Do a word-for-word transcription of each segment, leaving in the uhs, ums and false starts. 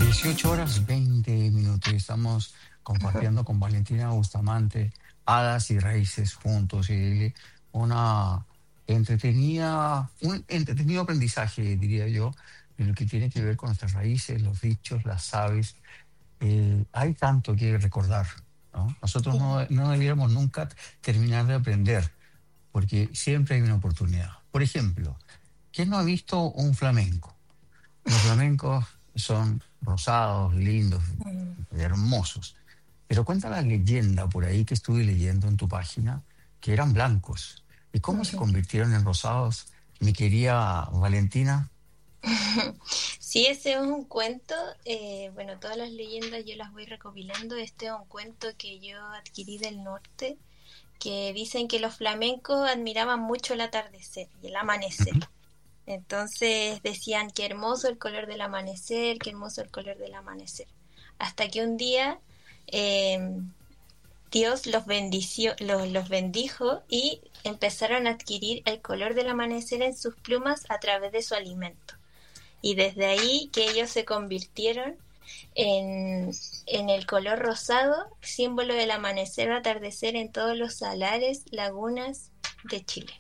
dieciocho horas veinte minutos. Estamos compartiendo con Valentina Bustamante hadas y raíces juntos y una entretenida, un entretenido aprendizaje, diría yo, en lo que tiene que ver con nuestras raíces, los dichos, las aves. Eh, hay tanto que recordar, ¿no? Nosotros Sí, no, no debiéramos nunca terminar de aprender, porque siempre hay una oportunidad. Por ejemplo, ¿quién no ha visto un flamenco? Los flamencos son rosados, lindos, mm, hermosos. Pero cuenta la leyenda por ahí que estuve leyendo en tu página que eran blancos. ¿Y cómo se ujú. convirtieron en rosados, mi querida Valentina? Sí, ese es un cuento. Eh, bueno, todas las leyendas yo las voy recopilando. Este es un cuento que yo adquirí del norte, que dicen que los flamencos admiraban mucho el atardecer y el amanecer. Ujú. Entonces decían qué hermoso el color del amanecer, qué hermoso el color del amanecer. Hasta que un día eh, Dios los, bendició, los, los bendijo y empezaron a adquirir el color del amanecer en sus plumas a través de su alimento. Y desde ahí que ellos se convirtieron en, en el color rosado, símbolo del amanecer o atardecer en todos los salares, lagunas de Chile.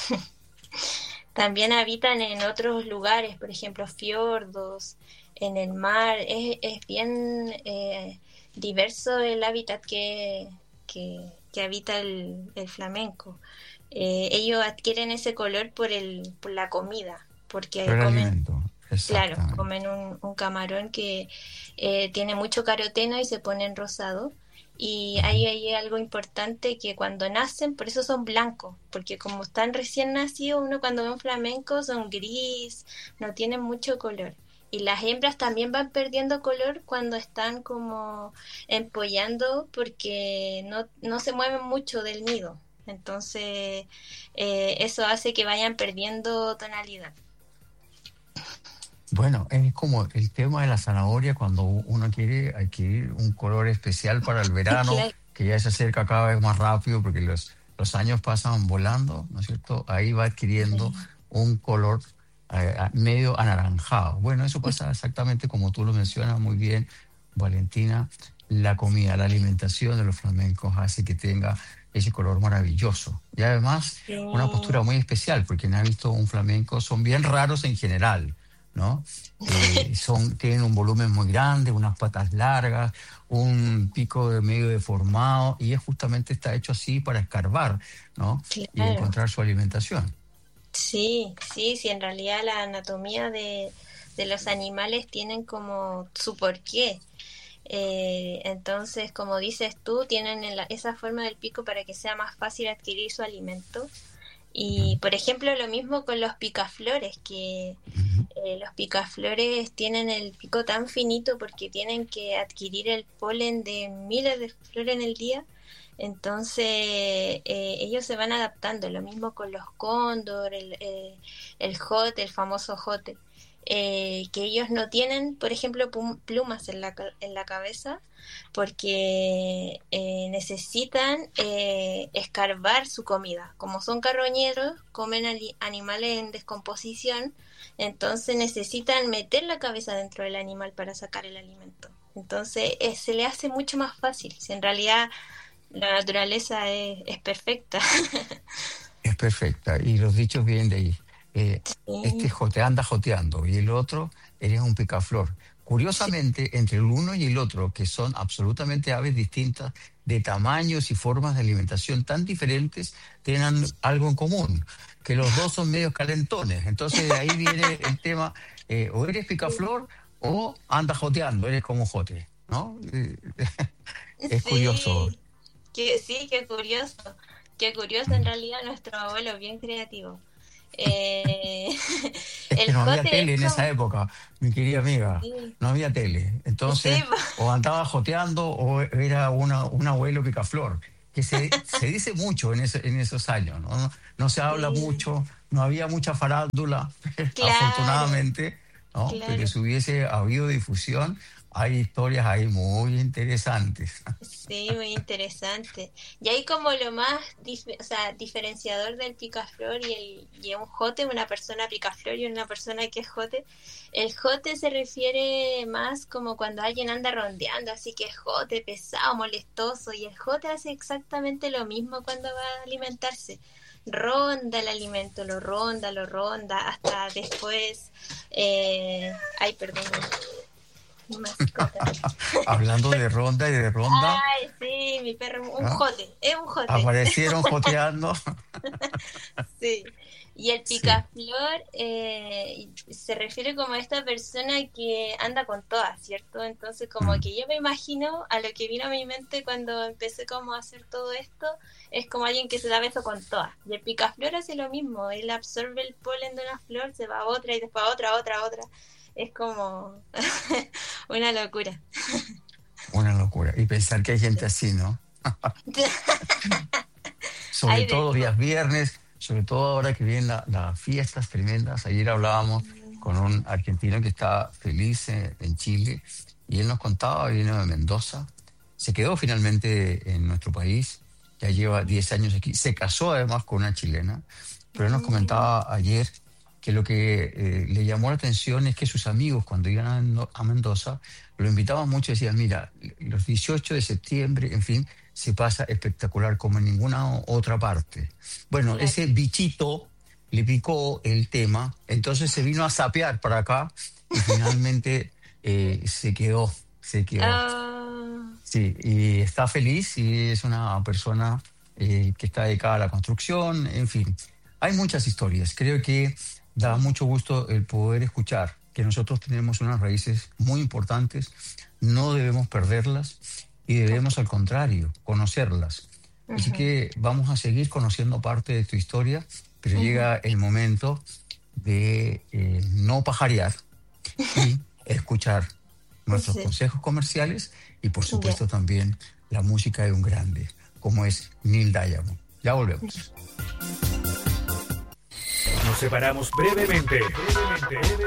También habitan en otros lugares, por ejemplo, fiordos, en el mar. Es, es bien eh, diverso el hábitat que, que, que habita el, el flamenco. Eh, ellos adquieren ese color por, el, por la comida, Por porque el comen. alimento, Claro, exactamente. comen un, un camarón que eh, tiene mucho caroteno y se ponen rosado. Y Ujú. ahí hay algo importante que cuando nacen, por eso son blancos, porque como están recién nacidos, uno cuando ve un flamenco son gris, no tienen mucho color. Y las hembras también van perdiendo color cuando están como empollando porque no, no se mueven mucho del nido. Entonces, eh, eso hace que vayan perdiendo tonalidad. Bueno, es como el tema de la zanahoria cuando uno quiere adquirir un color especial para el verano, Claro. que ya se acerca cada vez más rápido porque los, los años pasan volando, ¿no es cierto? Ahí va adquiriendo un color eh, a- medio anaranjado. Bueno, eso pasa exactamente como tú lo mencionas muy bien, Valentina. La comida, la alimentación de los flamencos hace que tenga ese color maravilloso. Y además, Sí, una postura muy especial, porque quien ha visto un flamenco son bien raros en general, ¿no? Eh, son, tienen un volumen muy grande, unas patas largas, un pico de medio deformado, y es justamente está hecho así para escarbar, ¿no? Y claro. encontrar su alimentación. Sí, sí, sí, en realidad la anatomía de, de los animales tienen como su porqué. Eh, entonces, como dices tú, tienen el- esa forma del pico para que sea más fácil adquirir su alimento. Ujú, Y, por ejemplo, lo mismo con los picaflores, que ujú. eh, los picaflores tienen el pico tan finito porque tienen que adquirir el polen de miles de flores en el día. Entonces, eh, ellos se van adaptando. Lo mismo con los cóndor, el, eh, el jote, el famoso jote. Eh, que ellos no tienen, por ejemplo, pum- plumas en la, ca- en la cabeza porque eh, necesitan eh, escarbar su comida. Como son carroñeros, comen ali- animales en descomposición, entonces necesitan meter la cabeza dentro del animal para sacar el alimento. Entonces eh, se le hace mucho más fácil. Si en realidad la naturaleza es, es perfecta. Es perfecta. Y los dichos vienen de ahí. Eh, este Sí, jote anda joteando y el otro eres un picaflor. sí, Curiosamente, entre el uno y el otro, que son absolutamente aves distintas, de tamaños y formas de alimentación tan diferentes, tienen algo en común, que los dos son medios calentones. Entonces de ahí viene el tema, eh, o eres picaflor o andas joteando, eres como jote, ¿no? Eh, es curioso. sí, que, sí, qué curioso. Qué curioso en Mm. realidad nuestro abuelo, bien creativo. Eh, Es que el no había jote es tele en esa como... época, mi querida amiga. Sí, No había tele. sí, Entonces, o andaba joteando o era una, un abuelo picaflor, que se, se dice mucho en, ese- en esos años, ¿no? No, no se habla sí, mucho, no había mucha farándula, claro, afortunadamente, ¿no? Pero claro. si hubiese habido difusión, hay historias ahí muy interesantes. Sí, muy interesante. Y ahí como lo más dif- o sea, diferenciador del picaflor y, el, y un jote, una persona picaflor y una persona que es jote, el jote se refiere más como cuando alguien anda rondeando, así que es jote, pesado, molestoso, y el jote hace exactamente lo mismo cuando va a alimentarse. Ronda el alimento, lo ronda, lo ronda, hasta después... Eh... Ay, perdón. Mascota. Hablando de ronda y de ronda, Ay, sí, mi perro, un ¿no? jote, es un jote. Aparecieron joteando. Sí. Y el Sí. picaflor eh, se refiere como a esta persona que anda con todas, ¿cierto? Entonces como Mm. que yo me imagino, a lo que vino a mi mente cuando empecé como a hacer todo esto, es como alguien que se da beso con todas. Y el picaflor hace lo mismo, él absorbe el polen de una flor, se va a otra y después a otra, a otra, a otra. Es como una locura. Una locura. Y pensar que hay gente así, ¿no? Sobre Hay de todo todo. días viernes, sobre todo ahora que vienen la- las fiestas tremendas. Ayer hablábamos con un argentino que está feliz en, en Chile y él nos contaba, vino de Mendoza, se quedó finalmente en nuestro país, ya lleva diez años aquí, se casó además con una chilena, pero él nos Mm, comentaba ayer que lo que eh, le llamó la atención es que sus amigos cuando iban a, Mendo- a Mendoza lo invitaban mucho y decían, mira, los dieciocho de septiembre, en fin, se pasa espectacular como en ninguna o- otra parte. Bueno, claro. ese bichito le picó el tema, entonces se vino a sapear para acá y finalmente eh, se quedó, se quedó. Ah, Sí, y está feliz y es una persona eh, que está dedicada a la construcción, en fin. Hay muchas historias. Creo que da sí. mucho gusto el poder escuchar que nosotros tenemos unas raíces muy importantes, no debemos perderlas y debemos, al contrario, conocerlas. Así Ujú, que vamos a seguir conociendo parte de tu historia, pero ujú. llega el momento de eh, no pajarear y escuchar nuestros Sí, consejos comerciales y por ya. supuesto también la música de un grande como es Neil Diamond. Ya volvemos. Nos separamos brevemente. brevemente.